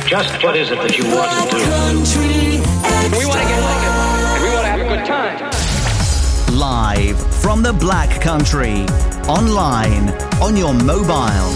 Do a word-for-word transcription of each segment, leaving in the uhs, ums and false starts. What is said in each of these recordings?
Just what is it that you want to do? We want to get naked, and we want to have a good time. Live from the Black Country, online, on your mobile.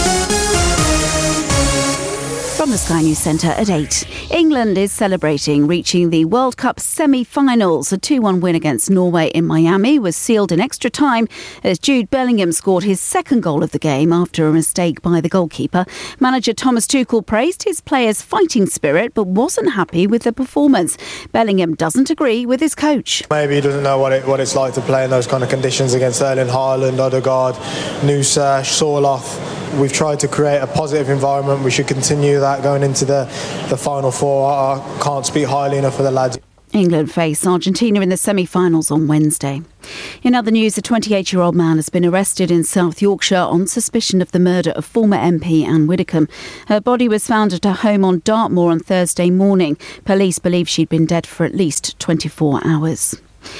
From the Sky News Centre at eight. England is celebrating reaching the World Cup semi-finals. A two one win against Norway in Miami was sealed in extra time as Jude Bellingham scored his second goal of the game after a mistake by the goalkeeper. Manager Thomas Tuchel praised his players' fighting spirit but wasn't happy with the performance. Bellingham doesn't agree with his coach. Maybe he doesn't know what it, what it's like to play in those kind of conditions against Erling Haaland, Odegaard, Nusa, Sorloth. We've tried to create a positive environment. We should continue that going into the, the Final Four. I can't speak highly enough for the lads. England face Argentina in the semi-finals on Wednesday. In other news, a twenty-eight-year-old man has been arrested in South Yorkshire on suspicion of the murder of former M P Anne Widdecombe. Her body was found at her home on Dartmoor on Thursday morning. Police believe she'd been dead for at least twenty-four hours.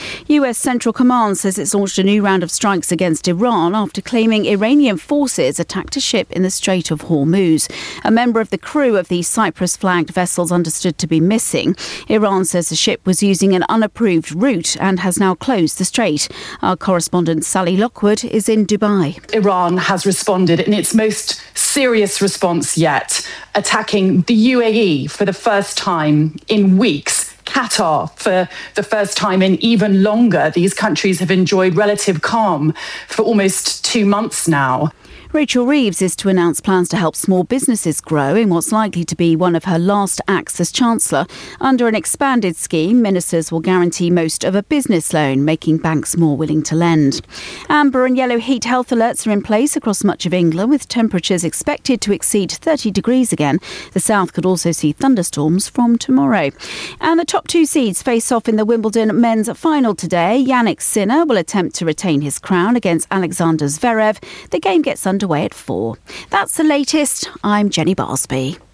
U S Central Command says it's launched a new round of strikes against Iran after claiming Iranian forces attacked a ship in the Strait of Hormuz. A member of the crew of the Cyprus-flagged vessel's understood to be missing. Iran says the ship was using an unapproved route and has now closed the strait. Our correspondent Sally Lockwood is in Dubai. Iran has responded in its most serious response yet, attacking the U A E for the first time in weeks. Qatar for the first time in even longer. These countries have enjoyed relative calm for almost two months now. Rachel Reeves is to announce plans to help small businesses grow in what's likely to be one of her last acts as Chancellor. Under an expanded scheme, ministers will guarantee most of a business loan, making banks more willing to lend. Amber and yellow heat health alerts are in place across much of England, with temperatures expected to exceed thirty degrees again. The south could also see thunderstorms from tomorrow. And the top two seeds face off in the Wimbledon men's final today. Yannick Sinner will attempt to retain his crown against Alexander Zverev. The game gets underway at four. That's the latest. I'm Jenny Barsby.